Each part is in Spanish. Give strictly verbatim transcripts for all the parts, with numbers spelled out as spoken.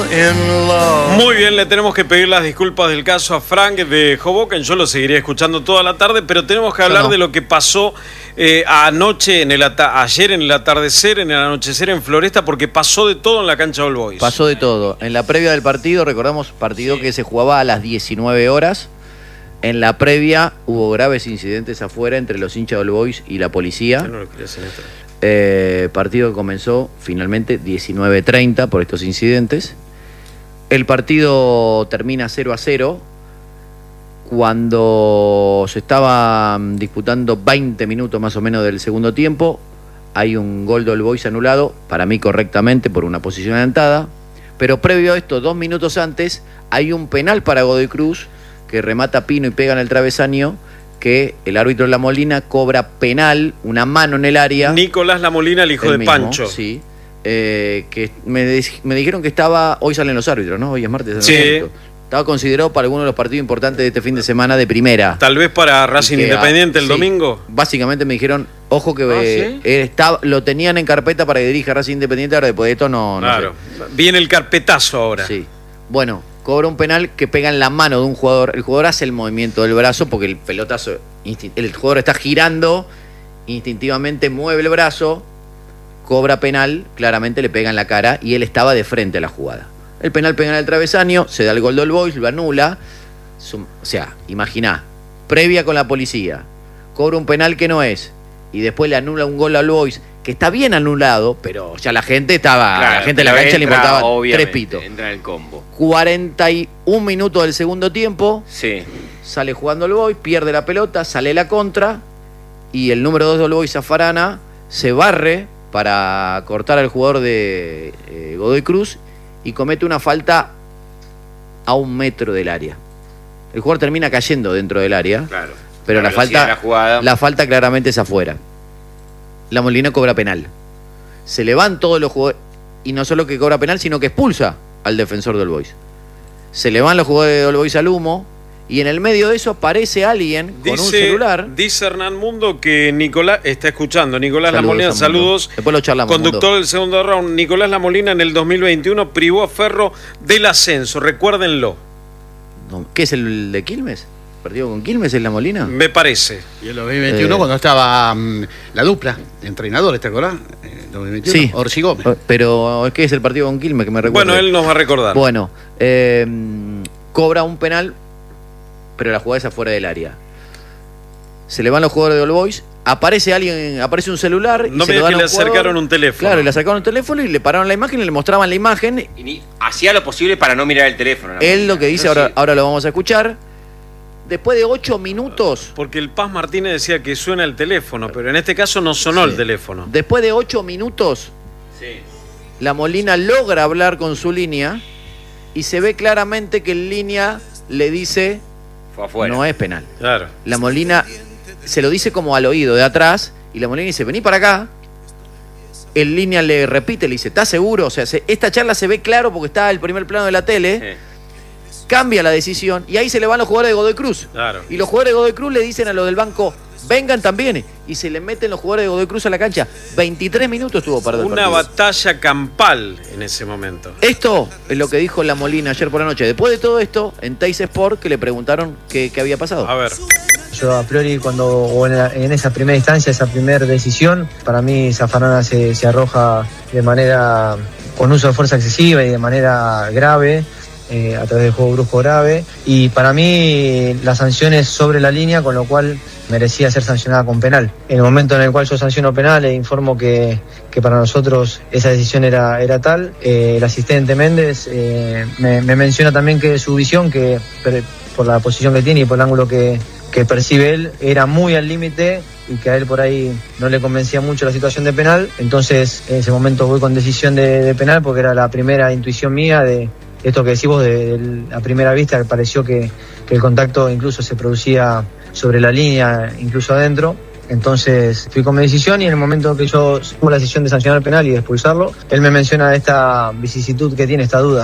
in love. Muy bien, le tenemos que pedir las disculpas del caso a Frank de Hoboken. Yo lo seguiré escuchando toda la tarde, pero tenemos que hablar no. de lo que pasó eh, anoche, en el ayer en el atardecer, en el anochecer en Floresta, porque pasó de todo en la cancha All Boys. Pasó de todo. En la previa del partido, recordamos, partido sí. que se jugaba a las diecinueve horas. En la previa hubo graves incidentes afuera entre los hinchas de All Boys y la policía. No lo querías en esto. Eh, partido que comenzó finalmente diecinueve treinta por estos incidentes. El partido termina cero a cero. Cuando se estaba disputando veinte minutos más o menos del segundo tiempo, hay un gol de All Boys anulado, para mí correctamente por una posición adelantada. Pero previo a esto, dos minutos antes, hay un penal para Godoy Cruz que remata Pino y pega en el travesaño, que el árbitro La Molina cobra penal, una mano en el área. Nicolás La Molina, el hijo el de mismo, Pancho. Sí. Eh, que me, me dijeron que estaba, hoy salen los árbitros, ¿no? Hoy es martes. Sí. Estaba considerado para algunos de los partidos importantes de este fin de semana de primera. Tal vez para Racing Independiente el sí, domingo. Básicamente me dijeron, ojo que ¿Ah, eh, sí? está, lo tenían en carpeta para que dirija Racing Independiente, ahora después de esto no, no claro. sé. Viene el carpetazo ahora. Sí. Bueno, cobra un penal que pega en la mano de un jugador. El jugador hace el movimiento del brazo porque el pelotazo, el jugador está girando, instintivamente mueve el brazo, cobra penal, claramente le pega en la cara y él estaba de frente a la jugada. El penal pega en el travesaño, se da el gol de All Boys, lo anula. O sea, imaginá, previa con la policía, cobra un penal que no es y después le anula un gol a All Boys que está bien anulado, pero ya la gente estaba, claro, la gente de la cancha le importaba tres pitos. Entra en el combo. cuarenta y un minutos del segundo tiempo. Sí. Sale jugando All Boys, pierde la pelota, sale la contra y el número dos de All Boys, Zafarana, se barre para cortar al jugador de eh, Godoy Cruz y comete una falta a un metro del área. El jugador termina cayendo dentro del área, claro, pero la, la falta la, la falta claramente es afuera. La Molina cobra penal. Se le van todos los jugadores y no solo que cobra penal, sino que expulsa al defensor de All Boys. Se le van los jugadores de All Boys al humo. Y en el medio de eso aparece alguien dice, con un celular. Dice Hernán Mundo que Nicolás está escuchando. Nicolás saludos, La Molina, saludos. Después lo charlamos. Conductor Mundo. Del segundo round. Nicolás La Molina en el dos mil veintiuno privó a Ferro del ascenso. Recuérdenlo. ¿Qué es el de Quilmes? ¿Partido con Quilmes es La Molina? Me parece. Y en el dos mil veintiuno, eh, cuando estaba um, la dupla de entrenadores, ¿te acordás? En dos mil veintiuno, sí. Orsi Gómez. Pero es que es el partido con Quilmes que me recuerda. Bueno, él nos va a recordar. Bueno, eh, cobra un penal, pero la jugada es afuera del área. Se le van los jugadores de All Boys, aparece alguien, aparece un celular y no se me lo dan que le a un jugador. acercaron un teléfono. Claro, le acercaron un teléfono y le pararon la imagen y le mostraban la imagen. Y ni, hacía lo posible para no mirar el teléfono. Él lo que dice, ahora, sí. ahora lo vamos a escuchar. Después de ocho minutos... Porque el Paz Martínez decía que suena el teléfono, pero en este caso no sonó sí. el teléfono. Después de ocho minutos, sí. La Molina logra hablar con su línea y se ve claramente que en línea le dice... Fue afuera. No es penal. Claro. La Molina se lo dice como al oído de atrás y la Molina dice, vení para acá. En línea le repite, le dice, ¿estás seguro? O sea, se, esta charla se ve claro porque está el primer plano de la tele. Sí. Cambia la decisión y ahí se le van los jugadores de Godoy Cruz. Claro. Y los jugadores de Godoy Cruz le dicen a los del banco, vengan también. Y se le meten los jugadores de Godoy Cruz a la cancha. veintitrés minutos tuvo para Una batalla campal en ese momento. Esto es lo que dijo La Molina ayer por la noche. Después de todo esto, en Teis Sport, que le preguntaron qué, qué había pasado. A ver. Yo a priori, cuando o en, la, en esa primera instancia, esa primera decisión, para mí Zafarana se, se arroja de manera, con uso de fuerza excesiva y de manera grave. Eh, a través del juego brusco grave, y para mí la sanción es sobre la línea, con lo cual merecía ser sancionada con penal. En el momento en el cual yo sanciono penal e informo que, que para nosotros esa decisión era, era tal, eh, el asistente Méndez eh, me, me menciona también que su visión, que por la posición que tiene y por el ángulo que, que percibe él, era muy al límite y que a él por ahí no le convencía mucho la situación de penal. Entonces en ese momento voy con decisión de, de penal, porque era la primera intuición mía de esto que decimos de, de la primera vista, que pareció que, que el contacto incluso se producía sobre la línea, incluso adentro. Entonces fui con mi decisión, y en el momento que yo tuve la decisión de sancionar el penal y de expulsarlo, él me menciona esta vicisitud que tiene, esta duda.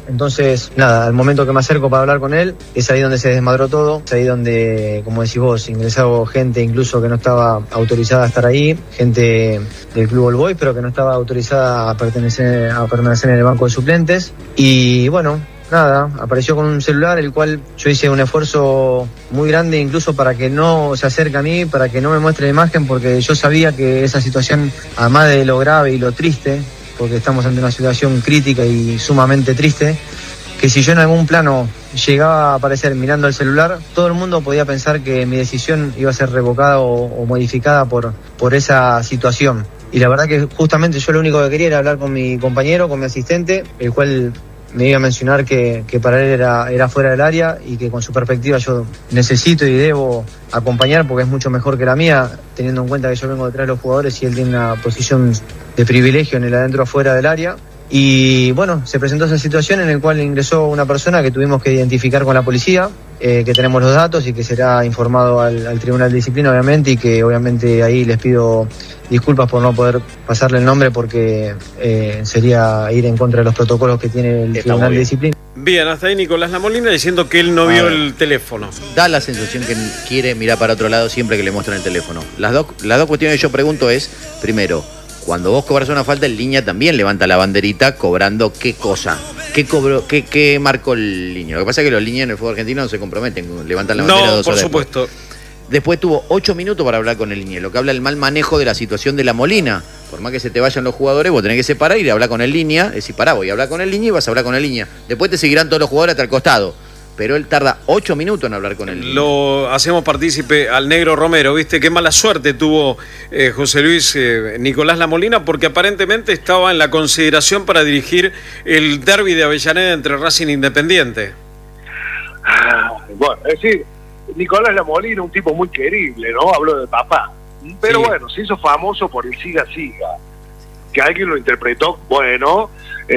Entonces, nada, al momento que me acerco para hablar con él, es ahí donde se desmadró todo, es ahí donde, como decís vos, ingresaba gente incluso que no estaba autorizada a estar ahí, gente del Club All Boys, pero que no estaba autorizada a pertenecer, a permanecer en el banco de suplentes. Y bueno, nada, apareció con un celular, el cual yo hice un esfuerzo muy grande incluso para que no se acerque a mí, para que no me muestre la imagen, porque yo sabía que esa situación, además de lo grave y lo triste, porque estamos ante una situación crítica y sumamente triste, que si yo en algún plano llegaba a aparecer mirando el celular, todo el mundo podía pensar que mi decisión iba a ser revocada o, o modificada por, por esa situación. Y la verdad que justamente yo lo único que quería era hablar con mi compañero, con mi asistente, el cual me iba a mencionar que, que para él era, era fuera del área y que con su perspectiva yo necesito y debo acompañar porque es mucho mejor que la mía, teniendo en cuenta que yo vengo detrás de los jugadores y él tiene una posición de privilegio en el adentro afuera del área. Y bueno, se presentó esa situación en la cual ingresó una persona que tuvimos que identificar con la policía, eh, que tenemos los datos y que será informado al, al Tribunal de Disciplina, obviamente, y que obviamente ahí les pido disculpas por no poder pasarle el nombre porque eh, sería ir en contra de los protocolos que tiene el Está Tribunal de bien. Disciplina. Bien, hasta ahí Nicolás Lamolina diciendo que él no A vio ver. el teléfono. Da la sensación que quiere mirar para otro lado siempre que le muestran el teléfono. Las dos, las dos cuestiones que yo pregunto es, primero, cuando vos cobras una falta, el línea también levanta la banderita cobrando qué cosa. ¿Qué cobró, qué, qué marcó el línea? Lo que pasa es que los líneas en el fútbol argentino no se comprometen, levantan la bandera No, dos por horas supuesto. después. Después tuvo ocho minutos para hablar con el línea, lo que habla del mal manejo de la situación de la Molina. Por más que se te vayan los jugadores, vos tenés que separar y ir a hablar con el línea. Es decir, pará, voy a hablar con el línea y vas a hablar con el línea. Después te seguirán todos los jugadores hasta el costado. Pero él tarda ocho minutos en hablar con el línea. Lo hacemos partícipe al Negro Romero, ¿viste? Qué mala suerte tuvo eh, José Luis eh, Nicolás Lamolina, porque aparentemente estaba en la consideración para dirigir el derbi de Avellaneda entre Racing e Independiente. Ah, bueno, es decir, Nicolás Lamolina, un tipo muy querible, ¿no? Habló de papá. Pero Sí. bueno, se hizo famoso por el siga siga. Que alguien lo interpretó, bueno,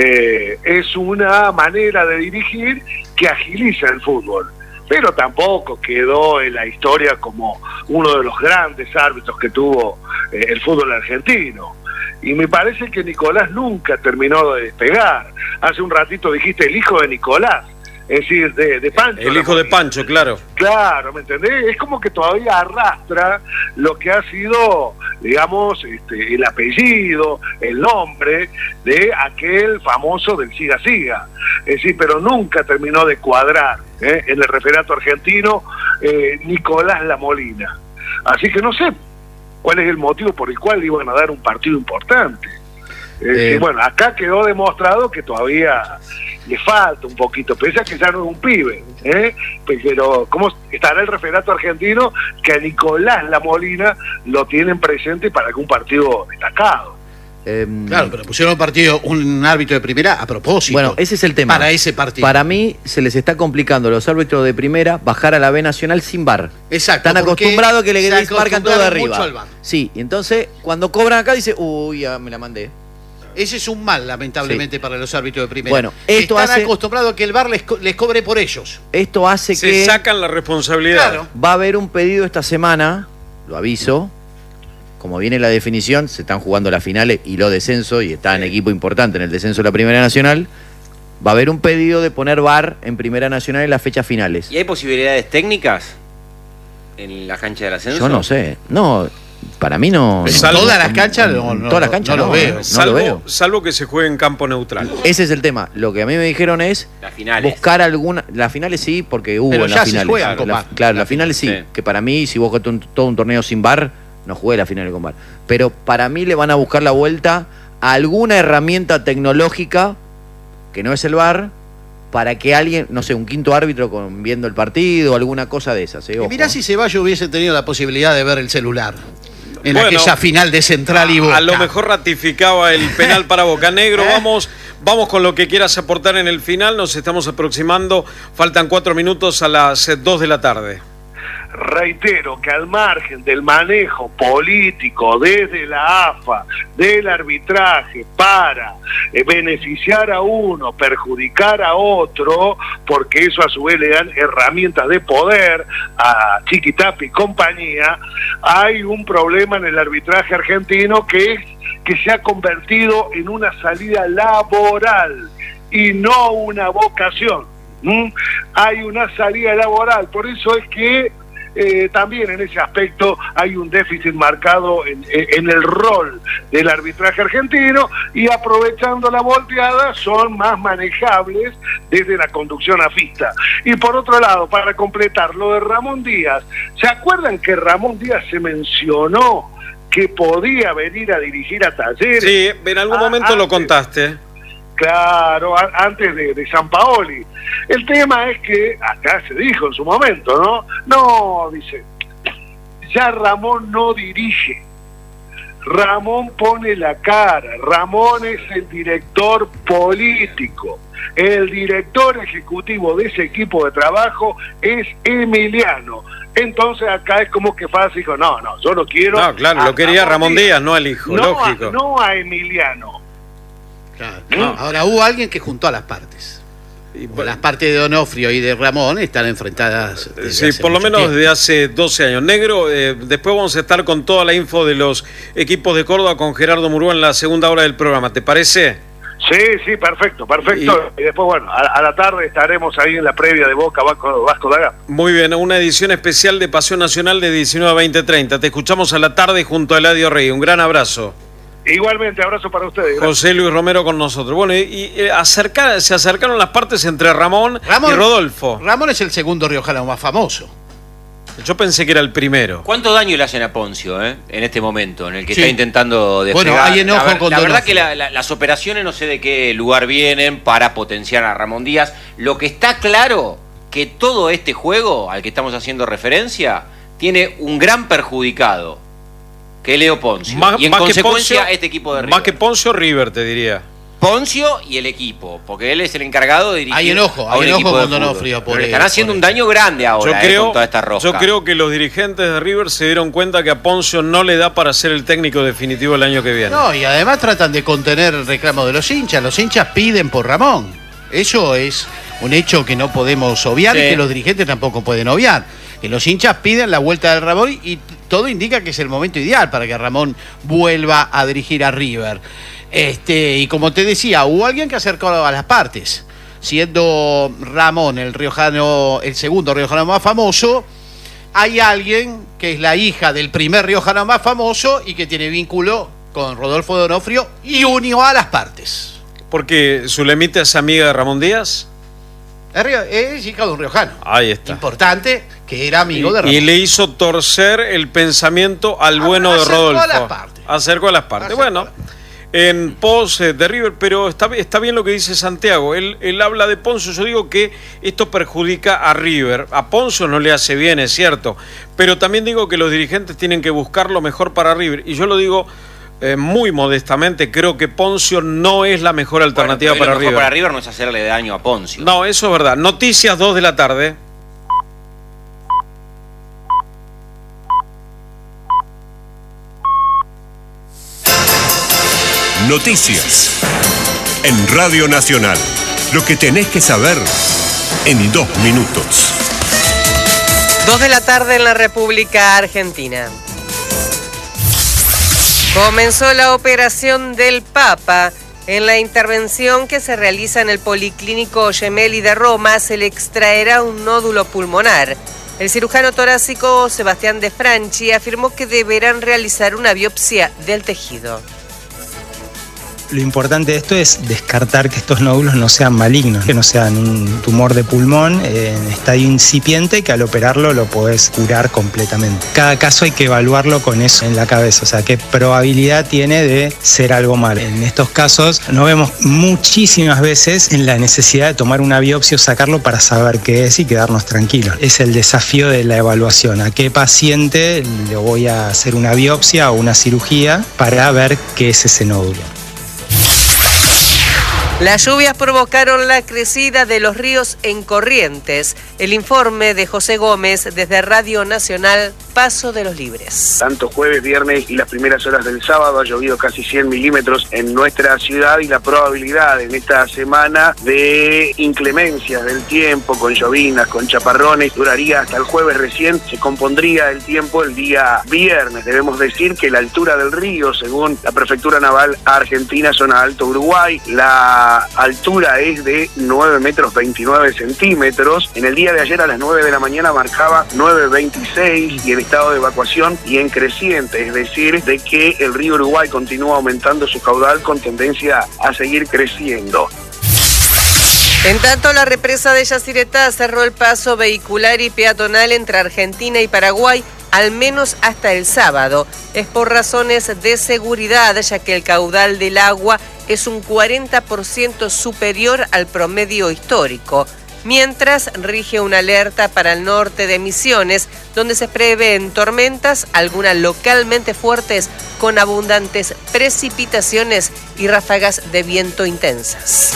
eh, es una manera de dirigir que agiliza el fútbol. Pero tampoco quedó en la historia como uno de los grandes árbitros que tuvo eh, el fútbol argentino. Y me parece que Nicolás nunca terminó de despegar. Hace un ratito dijiste el hijo de Nicolás. Es decir, de, de Pancho. El hijo de Pancho, claro. Claro, ¿me entendés? Es como que todavía arrastra lo que ha sido, digamos, este, el apellido, el nombre de aquel famoso del siga siga. Es decir, pero nunca terminó de cuadrar ¿eh? en el referato argentino eh, Nicolás Lamolina. Así que no sé cuál es el motivo por el cual iban a dar un partido importante. Es decir, Eh. bueno, acá quedó demostrado que todavía le falta un poquito, pese a que ya no es un pibe, ¿eh? Pero ¿cómo estará el referato argentino que a Nicolás Lamolina lo tienen presente para algún partido destacado? Eh, Claro, pero pusieron un partido, un árbitro de primera a propósito. Bueno, ese es el tema. Para ese partido. Para mí se les está complicando a los árbitros de primera bajar a la B Nacional sin V A R. Exacto. Están porque acostumbrados que le se marcan todo de acostumbraron mucho arriba. al V A R. Sí, y entonces cuando cobran acá dice, uy, ya me la mandé. Ese es un mal, lamentablemente, Sí. para los árbitros de primera. Bueno, esto Están hace- acostumbrados a que el V A R les, co- les cobre por ellos. Esto hace Se que sacan la responsabilidad. Claro. va a haber un pedido esta semana, lo aviso. Como viene la definición, se están jugando las finales y los descensos, y está en equipo importante en el descenso de la Primera Nacional. Va a haber un pedido de poner V A R en Primera Nacional en las fechas finales. ¿Y hay posibilidades técnicas en la cancha del ascenso? Yo no sé. No, para mí no. En Salvo- todas las canchas, no, en no, todas las no, canchas no lo no, veo. no salvo, lo veo. salvo que se juegue en campo neutral. Ese es el tema. Lo que a mí me dijeron es Las finales. buscar alguna. Las finales sí, porque hubo Pero en ya las se finales. juegan con La- V A R. claro, las finales sí, Sí. Que para mí, si vos jugaste un- todo un torneo sin V A R, no jugué la final con V A R. Pero para mí le van a buscar la vuelta a alguna herramienta tecnológica que no es el V A R, para que alguien, no sé, un quinto árbitro con, viendo el partido, alguna cosa de esas. ¿eh? Y Ojo. mirá si Ceballos hubiese tenido la posibilidad de ver el celular en Bueno, aquella final de Central y Boca. A lo mejor ratificaba el penal para Boca Negro. ¿Eh? Vamos, vamos con lo que quieras aportar en el final. Nos estamos aproximando. Faltan cuatro minutos a las eh, dos de la tarde. Reitero que al margen del manejo político desde la A F A, del arbitraje para eh, beneficiar a uno, perjudicar a otro, porque eso a su vez le dan herramientas de poder a Chiquitapia y compañía, hay un problema en el arbitraje argentino que es que se ha convertido en una salida laboral. y no una vocación. ¿Mm? Hay una salida laboral, por eso es que eh, también en ese aspecto hay un déficit marcado en, en el rol del arbitraje argentino, y aprovechando la volteada son más manejables desde la conducción afista. Y por otro lado, para completar lo de Ramón Díaz, ¿se acuerdan que Ramón Díaz se mencionó que podía venir a dirigir a Talleres? Sí, en algún ah, momento antes, lo contaste. Claro, a, antes de, de Sampaoli. El tema es que, acá se dijo en su momento, ¿no? No, dice, ya Ramón no dirige. Ramón pone la cara. Ramón es el director político. El director ejecutivo de ese equipo de trabajo es Emiliano. Entonces acá es como que fácil, dijo, no, no, yo no quiero... No, claro, lo quería Ramón Díaz, Díaz, no al hijo, no lógico. A, no a Emiliano. Claro, no. Ahora hubo alguien que juntó a las partes. Y las partes de Donofrio y de Ramón están enfrentadas. Sí, por lo menos tiempo. desde hace doce años. Negro, eh, después vamos a estar con toda la info de los equipos de Córdoba con Gerardo Murúa en la segunda hora del programa, ¿te parece? Sí, sí, perfecto, perfecto. Y, y después, bueno, a, a la tarde estaremos ahí en la previa de Boca Vasco, Vasco da Gama. Muy bien, una edición especial de Pasión Nacional de diecinueve a veinte treinta. Te escuchamos a la tarde junto a Eladio Rey. Un gran abrazo. Igualmente, abrazo para ustedes. Gracias. José Luis Romero con nosotros. Bueno, y, y acercar, se acercaron las partes entre Ramón, Ramón y Rodolfo. Ramón es el segundo riojano más famoso. Yo pensé que era el primero. ¿Cuánto daño le hacen a Poncio eh? en este momento, en el que Sí. está intentando despegar? Bueno, hay enojo la, con La verdad Donofrio. que la, la, las operaciones no sé de qué lugar vienen para potenciar a Ramón Díaz. Lo que está claro, que todo este juego al que estamos haciendo referencia tiene un gran perjudicado, que es Leo Poncio. Más, y en más consecuencia que Poncio, este equipo de River. Más que Poncio, River, te diría. Poncio y el equipo, porque él es el encargado de dirigir. Hay enojo, a hay un enojo equipo con de fútbol. Donofrio por Pero le el- están haciendo por un daño grande ahora Yo eh, creo, con toda esta rosca. yo creo que los dirigentes de River se dieron cuenta que a Poncio no le da para ser el técnico definitivo el año que viene. No, y además tratan de contener el reclamo de los hinchas. Los hinchas piden por Ramón. Eso es un hecho que no podemos obviar Sí. y que los dirigentes tampoco pueden obviar. Que los hinchas piden la vuelta de Ramón y todo indica que es el momento ideal para que Ramón vuelva a dirigir a River. Este, y como te decía, hubo alguien que acercó a las partes. Siendo Ramón el riojano, el segundo riojano más famoso, hay alguien que es la hija del primer riojano más famoso y que tiene vínculo con Rodolfo Donofrio y unió a las partes. Porque Zulemita es amiga de Ramón Díaz. Es, rio- es hija de un riojano Ahí está. importante que era amigo de Y, Ramón. y le hizo torcer el pensamiento al Ah, bueno de acercó a Rodolfo. las partes. Acercó a las partes. Acercó Bueno, a las en pos eh, de River, pero está, está bien lo que dice Santiago. Él, él habla de Poncio. Yo digo que esto perjudica a River. A Poncio no le hace bien, es cierto. Pero también digo que los dirigentes tienen que buscar lo mejor para River. Y yo lo digo eh, muy modestamente. Creo que Poncio no es la mejor alternativa Bueno, pero para lo mejor River. para River no es hacerle daño a Poncio. No, eso es verdad. Noticias dos de la tarde. Noticias. En Radio Nacional. Lo que tenés que saber en dos minutos. Dos de la tarde en la República Argentina. Comenzó la operación del Papa. En la intervención que se realiza en el Policlínico Gemelli de Roma se le extraerá un nódulo pulmonar. El cirujano torácico Sebastián De Franchi afirmó que deberán realizar una biopsia del tejido. Lo importante de esto es descartar que estos nódulos no sean malignos, que no sean un tumor de pulmón en estadio incipiente, que al operarlo lo podés curar completamente. Cada caso hay que evaluarlo con eso en la cabeza, o sea, qué probabilidad tiene de ser algo malo. En estos casos nos vemos muchísimas veces en la necesidad de tomar una biopsia o sacarlo para saber qué es y quedarnos tranquilos. Es el desafío de la evaluación, a qué paciente le voy a hacer una biopsia o una cirugía para ver qué es ese nódulo. Las lluvias provocaron la crecida de los ríos en Corrientes. El informe de José Gómez desde Radio Nacional, Paso de los Libres. Tanto jueves, viernes y las primeras horas del sábado ha llovido casi cien milímetros en nuestra ciudad, y la probabilidad en esta semana de inclemencias del tiempo, con llovinas, con chaparrones, duraría hasta el jueves. Recién se compondría el tiempo el día viernes. Debemos decir que la altura del río, según la Prefectura Naval Argentina, zona Alto Uruguay, la la altura es de nueve metros veintinueve centímetros. En el día de ayer a las nueve de la mañana marcaba nueve veintiséis y en estado de evacuación y en creciente, es decir, de que el río Uruguay continúa aumentando su caudal con tendencia a seguir creciendo. En tanto, la represa de Yacyretá cerró el paso vehicular y peatonal entre Argentina y Paraguay, al menos hasta el sábado. Es por razones de seguridad, ya que el caudal del agua es un cuarenta por ciento superior al promedio histórico. Mientras, rige una alerta para el norte de Misiones, donde se prevén tormentas, algunas localmente fuertes, con abundantes precipitaciones y ráfagas de viento intensas.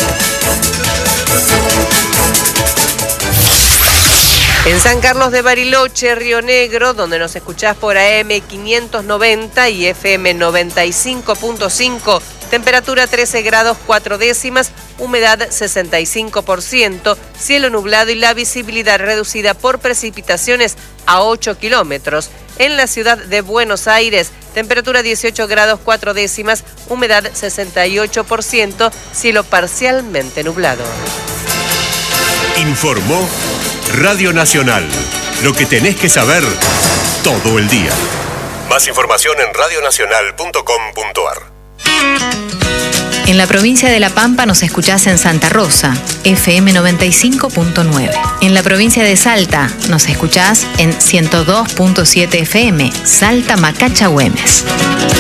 En San Carlos de Bariloche, Río Negro, donde nos escuchás por A M quinientos noventa y F M noventa y cinco punto cinco, temperatura trece grados cuatro décimas, humedad sesenta y cinco por ciento, cielo nublado y la visibilidad reducida por precipitaciones a ocho kilómetros. En la ciudad de Buenos Aires, temperatura dieciocho grados cuatro décimas, humedad sesenta y ocho por ciento, cielo parcialmente nublado. Informó Radio Nacional. Lo que tenés que saber todo el día. Más información en radio nacional punto com punto a r. En la provincia de La Pampa nos escuchás en Santa Rosa, F M noventa y cinco punto nueve. En la provincia de Salta nos escuchás en ciento dos punto siete F M, Salta Macacha Güemes.